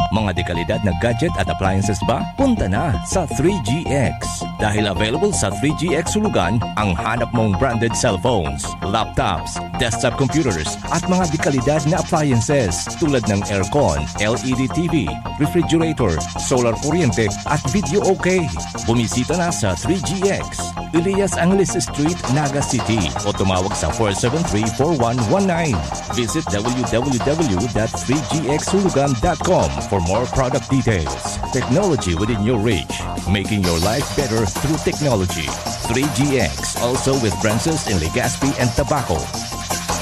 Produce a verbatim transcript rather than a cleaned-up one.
Mga dekalidad na gadget at appliances ba? Punta na sa three G X. Dahil available sa three G X Sulugan ang hanap mong branded cellphones, laptops, desktop computers at mga dekalidad na appliances tulad ng aircon, L E D T V, refrigerator, solar kuryente at video okay. Bumisita na sa three G X, Elias Angeles Street, Naga City o tumawag sa four seven three, four one one nine. Visit w w w dot three g x sulugan dot com for more product details. Technology within your reach, making your life better through technology. three G X, also with branches in Legazpi and Tabaco.